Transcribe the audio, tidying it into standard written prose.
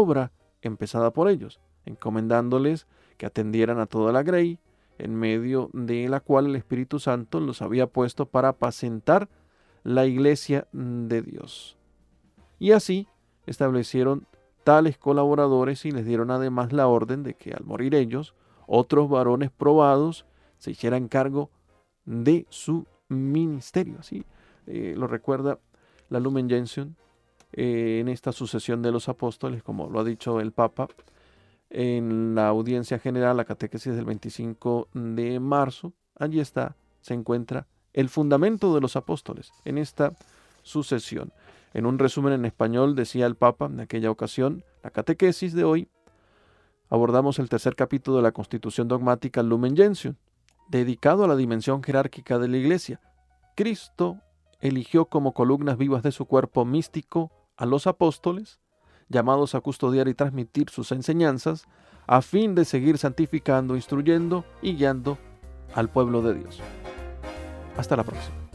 obra empezada por ellos, encomendándoles que atendieran a toda la grey, en medio de la cual el Espíritu Santo los había puesto para apacentar la iglesia de Dios. Y así establecieron tales colaboradores y les dieron además la orden de que al morir ellos, otros varones probados se hicieran cargo de su ministerio. Así lo recuerda la Lumen Gentium en esta sucesión de los apóstoles, como lo ha dicho el Papa en la audiencia general, la catequesis del 25 de marzo. Allí está, se encuentra el fundamento de los apóstoles en esta sucesión. En un resumen en español decía el Papa en aquella ocasión: la catequesis de hoy abordamos el tercer capítulo de la Constitución Dogmática Lumen Gentium, dedicado a la dimensión jerárquica de la Iglesia. Cristo eligió como columnas vivas de su cuerpo místico a los apóstoles, llamados a custodiar y transmitir sus enseñanzas, a fin de seguir santificando, instruyendo y guiando al pueblo de Dios. Hasta la próxima.